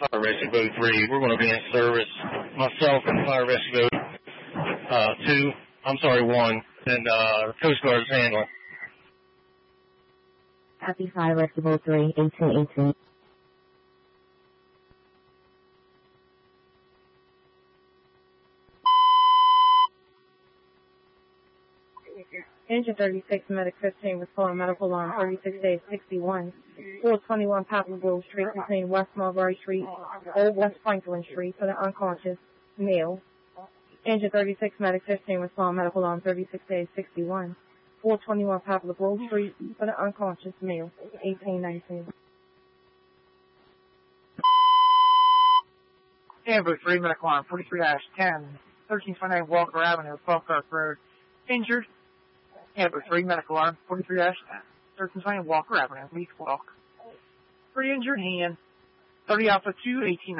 Fire Rescue Boat 3. We're going to be in service, myself and Fire Rescue Boat 1, and Coast Guard is handling. Copy, Fire Rescue Boat 3, 1818. Engine 36, Medic 15, respond medical alarm 36 days 61. 421 Poplar Grove Street between West Mulberry Street, Old West Franklin Street for the unconscious male. Engine 36, Medic 15, respond medical alarm 36 days 61. 421 Poplar Grove Street for the unconscious male, 1819. Amber 3, medical alarm 43-10, 1329 Walker Avenue, Falkirk Road. Injured. Amber 3, medical alarm 43-10, 1329 Walker Avenue, Leaf Walk. For the injured hand, 30 Alpha 2, 18.